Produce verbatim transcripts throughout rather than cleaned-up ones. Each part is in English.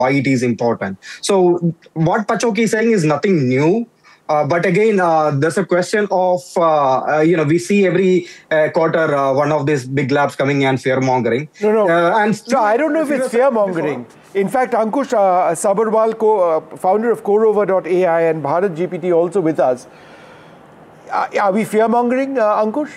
why it is important. So what Pachoki is saying is nothing new. Uh, but again, uh, there's a question of, uh, uh, you know, we see every uh, quarter uh, one of these big labs coming and fear mongering. No, no. Uh, and no, I don't know if it's fear mongering. In fact, Ankush uh, Sabharwal, co, uh, founder of Corover dot A I and Bharat G P T, also with us. Uh, are we fear mongering, uh, Ankush?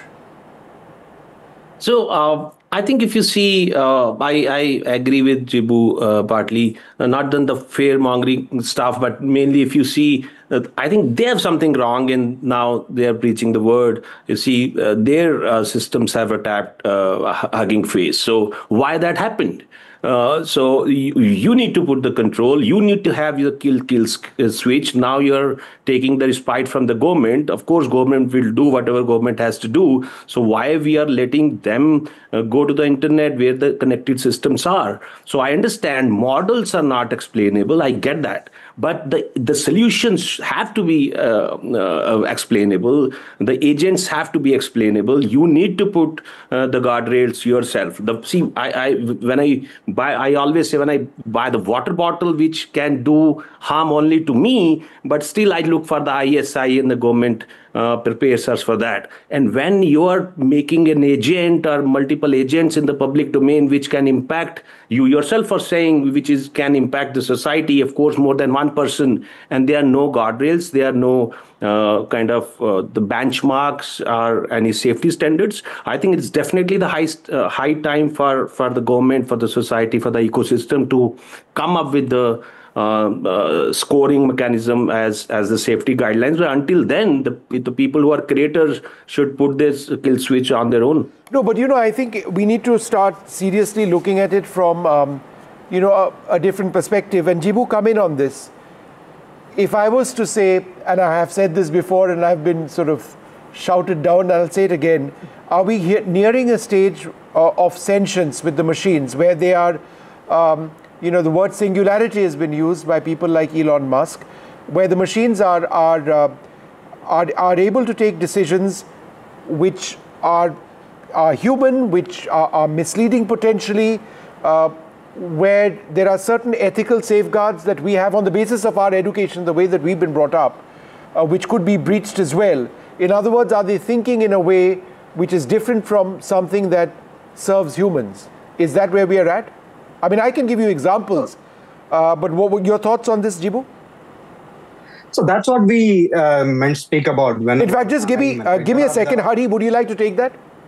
So uh, I think if you see, uh, I, I agree with Jibu uh, partly, uh, not done the fear mongering stuff, but mainly if you see, uh, I think they have something wrong and now they are preaching the word. You see, uh, their uh, systems have attacked uh, Hugging Face. So why that happened? Uh, so you, you need to put the control. You need to have your kill kill switch. Now you're taking the respite from the government. Of course, government will do whatever government has to do. So why we are letting them uh, go to the internet where the connected systems are? So I understand models are not explainable. I get that. But the, the solutions have to be uh, uh, explainable. The agents have to be explainable. You need to put uh, the guardrails yourself. The, see, I, I when I buy, I always say when I buy the water bottle, which can do harm only to me, but still I look for the I S I and the government uh, prepares us for that. And when you are making an agent or multiple agents in the public domain, which can impact you yourself are saying, which is can impact the society, of course, more than one person, and there are no guardrails, there are no uh, kind of uh, the benchmarks or any safety standards. I think it's definitely the high, uh, high time for, for the government, for the society, for the ecosystem to come up with the Uh, uh, scoring mechanism as as the safety guidelines. But until then, the the people who are creators should put this kill switch on their own. No, but you know, I think we need to start seriously looking at it from um, you know a, a different perspective. And Jibu, come in on this. If I was to say, and I have said this before, and I've been sort of shouted down, I'll say it again. Are we he- nearing a stage uh, of sentience with the machines where they are? Um, You know, the word singularity has been used by people like Elon Musk, where the machines are are uh, are, are able to take decisions which are are human, which are, are misleading potentially, uh, where there are certain ethical safeguards that we have on the basis of our education, the way that we've been brought up, uh, which could be breached as well. In other words, are they thinking in a way which is different from something that serves humans? Is that where we are at? I mean, I can give you examples, uh, but what were your thoughts on this, Jibu? So that's what we uh, meant speak about. When In fact, just give me, uh, give me a second. Hari, would you like to take that?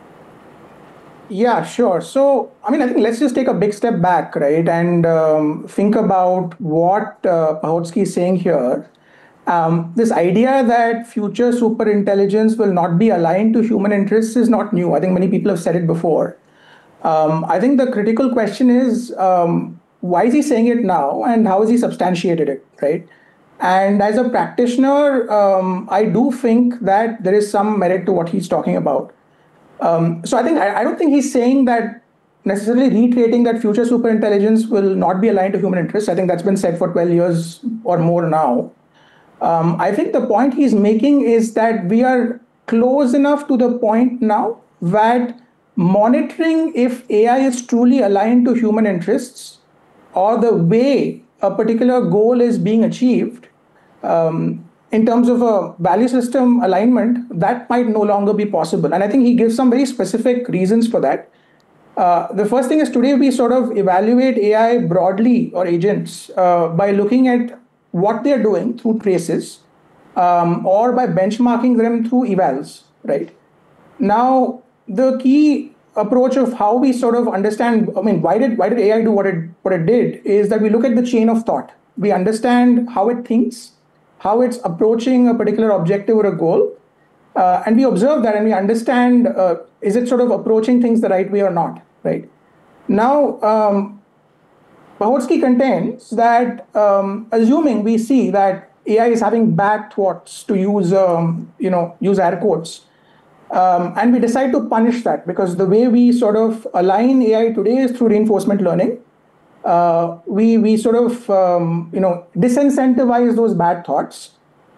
Yeah, sure. So, I mean, I think let's just take a big step back, right? And um, think about what uh, Pahotsky is saying here. Um, this idea that future superintelligence will not be aligned to human interests is not new. I think many people have said it before. Um, I think the critical question is, um, why is he saying it now and how has he substantiated it, right? And as a practitioner, um, I do think that there is some merit to what he's talking about. Um, so I think I, I don't think he's saying that necessarily reiterating that future superintelligence will not be aligned to human interests. I think that's been said for twelve years or more now. Um, I think the point he's making is that we are close enough to the point now that monitoring if A I is truly aligned to human interests or the way a particular goal is being achieved um, in terms of a value system alignment, that might no longer be possible. And I think he gives some very specific reasons for that. Uh, the first thing is today we sort of evaluate A I broadly or agents uh, by looking at what they're doing through traces um, or by benchmarking them through evals, right? Now, the key approach of how we sort of understand, I mean, why did why did A I do what it what it did is that we look at the chain of thought. We understand how it thinks, how it's approaching a particular objective or a goal, uh, and we observe that and we understand uh, is it sort of approaching things the right way or not, right? Now, um, Pahotsky contends that um, assuming we see that A I is having bad thoughts, to use um, you know use air quotes. Um, and we decide to punish that because the way we sort of align A I today is through reinforcement learning. Uh, we we sort of um, you know disincentivize those bad thoughts,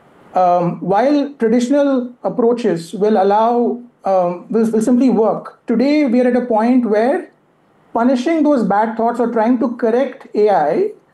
um, while traditional approaches will allow um, will, will simply work. Today we are at a point where punishing those bad thoughts or trying to correct A I